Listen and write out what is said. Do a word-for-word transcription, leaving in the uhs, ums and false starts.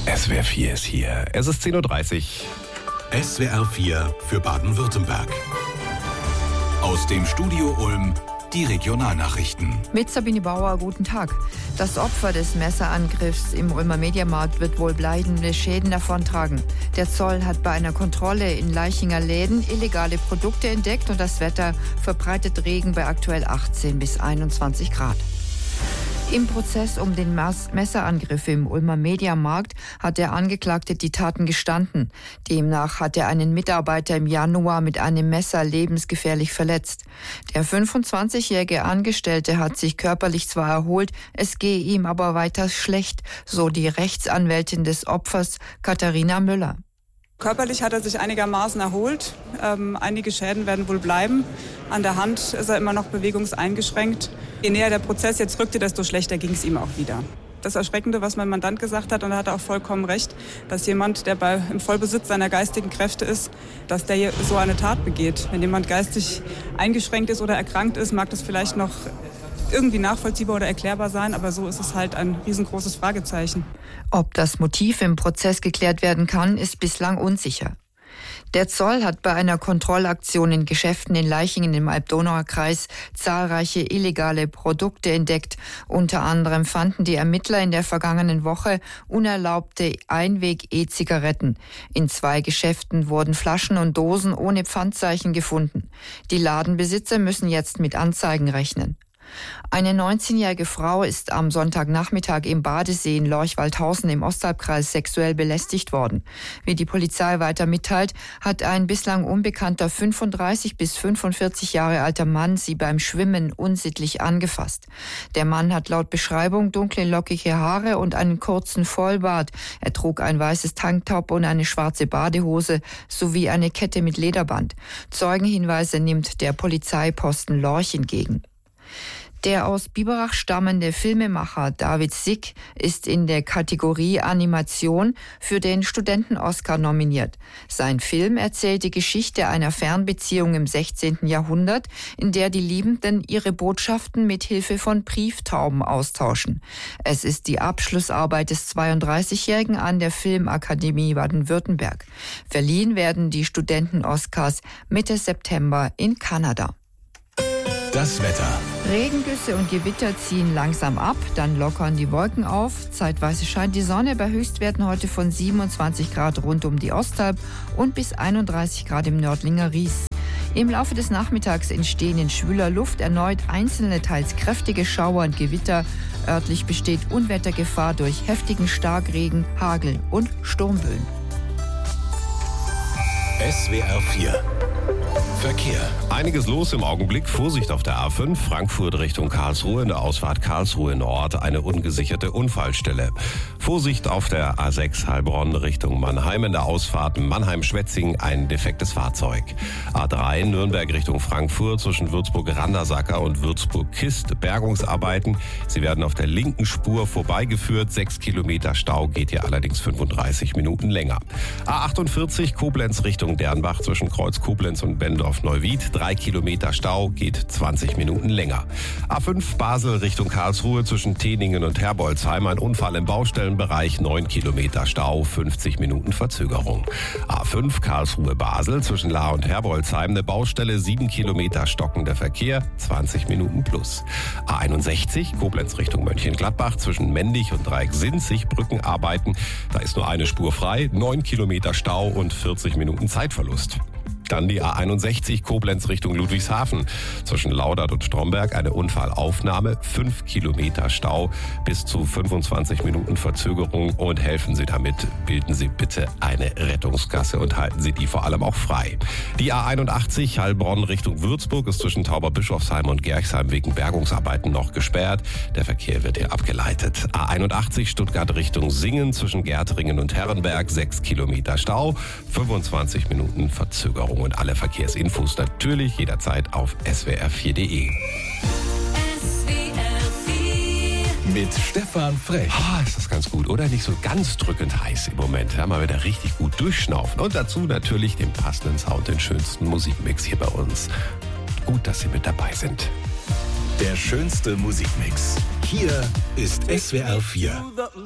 S W R vier ist hier. Es ist zehn Uhr dreißig. S W R vier für Baden-Württemberg. Aus dem Studio Ulm die Regionalnachrichten. Mit Sabine Bauer, guten Tag. Das Opfer des Messerangriffs im Ulmer Mediamarkt wird wohl bleibende Schäden davontragen. Der Zoll hat bei einer Kontrolle in Laichinger Läden illegale Produkte entdeckt und das Wetter verbreitet Regen bei aktuell achtzehn bis einundzwanzig Grad. Im Prozess um den Messerangriff im Ulmer Mediamarkt hat der Angeklagte die Taten gestanden. Demnach hat er einen Mitarbeiter im Januar mit einem Messer lebensgefährlich verletzt. Der fünfundzwanzigjährige Angestellte hat sich körperlich zwar erholt, es gehe ihm aber weiter schlecht, so die Rechtsanwältin des Opfers Katharina Müller. Körperlich hat er sich einigermaßen erholt. Ähm, einige Schäden werden wohl bleiben. An der Hand ist er immer noch bewegungseingeschränkt. Je näher der Prozess jetzt rückte, desto schlechter ging es ihm auch wieder. Das Erschreckende, was mein Mandant gesagt hat, und da hat er auch vollkommen recht, dass jemand, der bei, im Vollbesitz seiner geistigen Kräfte ist, dass der hier so eine Tat begeht. Wenn jemand geistig eingeschränkt ist oder erkrankt ist, mag das vielleicht noch irgendwie nachvollziehbar oder erklärbar sein, aber so ist es halt ein riesengroßes Fragezeichen. Ob das Motiv im Prozess geklärt werden kann, ist bislang unsicher. Der Zoll hat bei einer Kontrollaktion in Geschäften in Laichingen im Alb-Donauer Kreis zahlreiche illegale Produkte entdeckt. Unter anderem fanden die Ermittler in der vergangenen Woche unerlaubte Einweg-E-Zigaretten. In zwei Geschäften wurden Flaschen und Dosen ohne Pfandzeichen gefunden. Die Ladenbesitzer müssen jetzt mit Anzeigen rechnen. Eine neunzehnjährige Frau ist am Sonntagnachmittag im Badesee in Lorch-Waldhausen im Ostalbkreis sexuell belästigt worden. Wie die Polizei weiter mitteilt, hat ein bislang unbekannter fünfunddreißig bis fünfundvierzig Jahre alter Mann sie beim Schwimmen unsittlich angefasst. Der Mann hat laut Beschreibung dunkle, lockige Haare und einen kurzen Vollbart. Er trug ein weißes Tanktop und eine schwarze Badehose sowie eine Kette mit Lederband. Zeugenhinweise nimmt der Polizeiposten Lorch entgegen. Der aus Biberach stammende Filmemacher David Sick ist in der Kategorie Animation für den Studenten-Oscar nominiert. Sein Film erzählt die Geschichte einer Fernbeziehung im sechzehnten Jahrhundert, in der die Liebenden ihre Botschaften mit Hilfe von Brieftauben austauschen. Es ist die Abschlussarbeit des zweiunddreißigjährigen an der Filmakademie Baden-Württemberg. Verliehen werden die Studenten-Oscars Mitte September in Kanada. Das Wetter. Regengüsse und Gewitter ziehen langsam ab, dann lockern die Wolken auf. Zeitweise scheint die Sonne bei Höchstwerten heute von siebenundzwanzig Grad rund um die Ostalb und bis einunddreißig Grad im Nördlinger Ries. Im Laufe des Nachmittags entstehen in schwüler Luft erneut einzelne, teils kräftige Schauer und Gewitter. Örtlich besteht Unwettergefahr durch heftigen Starkregen, Hagel und Sturmböen. S W R vier Verkehr. Einiges los im Augenblick. Vorsicht auf der A fünf, Frankfurt Richtung Karlsruhe, in der Ausfahrt Karlsruhe Nord, eine ungesicherte Unfallstelle. Vorsicht auf der A sechs Heilbronn Richtung Mannheim, in der Ausfahrt Mannheim-Schwetzing, ein defektes Fahrzeug. A drei Nürnberg Richtung Frankfurt, zwischen Würzburg-Randersacker und Würzburg-Kist, Bergungsarbeiten. Sie werden auf der linken Spur vorbeigeführt. Sechs Kilometer Stau, geht hier allerdings fünfunddreißig Minuten länger. A achtundvierzig Koblenz Richtung Dernbach, zwischen Kreuz Koblenz und Bendorf-Neuwied. Drei Kilometer Stau, geht zwanzig Minuten länger. A fünf Basel Richtung Karlsruhe, zwischen Teningen und Herbolzheim, ein Unfall im Baustellenbereich, neun Kilometer Stau, fünfzig Minuten Verzögerung. A fünf Karlsruhe-Basel, zwischen Lahr und Herbolzheim, eine Baustelle, sieben Kilometer stockender Verkehr, zwanzig Minuten plus. A einundsechzig Koblenz Richtung Mönchengladbach, zwischen Mendig und Dreieck-Sinzig, Brückenarbeiten, da ist nur eine Spur frei, neun Kilometer Stau und vierzig Minuten Zeitverlust. Dann die A einundsechzig Koblenz Richtung Ludwigshafen. Zwischen Laudert und Stromberg eine Unfallaufnahme, fünf Kilometer Stau, bis zu fünfundzwanzig Minuten Verzögerung. Und helfen Sie damit, bilden Sie bitte eine Rettungsgasse und halten Sie die vor allem auch frei. Die A einundachtzig Heilbronn Richtung Würzburg ist zwischen Tauberbischofsheim und Gerchsheim wegen Bergungsarbeiten noch gesperrt. Der Verkehr wird hier abgeleitet. A einundachtzig Stuttgart Richtung Singen, zwischen Gärtringen und Herrenberg, sechs Kilometer Stau, fünfundzwanzig Minuten Verzögerung. Und alle Verkehrsinfos natürlich jederzeit auf S W R vier Punkt de. Mit Stefan Frech. Ah, ist das ganz gut, oder? Nicht so ganz drückend heiß im Moment. Ja, mal wieder richtig gut durchschnaufen. Und dazu natürlich den passenden Sound, den schönsten Musikmix hier bei uns. Gut, dass Sie mit dabei sind. Der schönste Musikmix. Hier ist S W R vier.